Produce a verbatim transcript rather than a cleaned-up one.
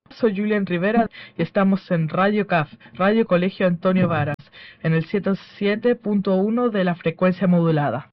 Soy Julián Rivera y estamos en Radio C A F, Radio Colegio Antonio Varas, en el ciento siete punto uno de la frecuencia modulada.